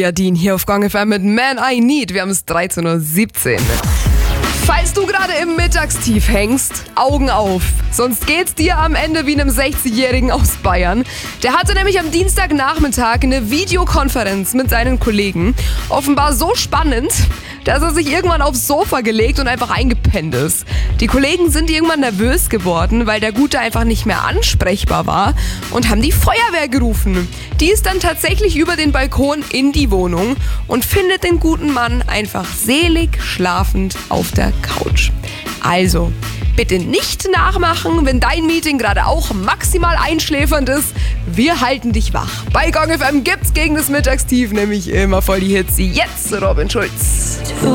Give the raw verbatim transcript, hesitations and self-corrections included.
Ja, Dean hier auf Gong F M mit Man I Need. Wir haben es dreizehn Uhr siebzehn. Falls du gerade im Mittagstief hängst, Augen auf. Sonst geht's dir am Ende wie einem sechzigjährigen aus Bayern. Der hatte nämlich am Dienstagnachmittag eine Videokonferenz mit seinen Kollegen. Offenbar so spannend, dass er sich irgendwann aufs Sofa gelegt und einfach eingepennt ist. Die Kollegen sind irgendwann nervös geworden, weil der Gute einfach nicht mehr ansprechbar war und haben die Feuerwehr gerufen. Die ist dann tatsächlich über den Balkon in die Wohnung und findet den guten Mann einfach selig schlafend auf der Couch. Also, bitte nicht nachmachen, wenn dein Meeting gerade auch maximal einschläfernd ist. Wir halten dich wach. Bei Gong F M gibt's gegen das Mittagstief nämlich immer voll die Hits. Jetzt Robin Schulz.